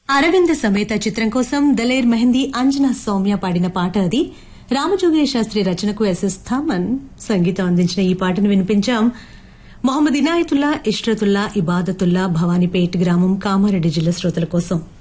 అరవింద సమేత చిత్రం కోసం దలేర్ మెహందీ అంజనా సౌమ్య పాడిన పాట అది. రామజోగయ్య శాస్త్రి రచనకు ఎస్ఎస్ థామన్ సంగీతం అందించిన ఈ పాటను వినిపించాం. మొహమ్మద్ ఇనాయతుల్లా, ఇష్రతుల్లా, ఇబాదతుల్లా, భవానీపేట్ గ్రామం, కామారెడ్డి జిల్లా శ్రోతల కోసం.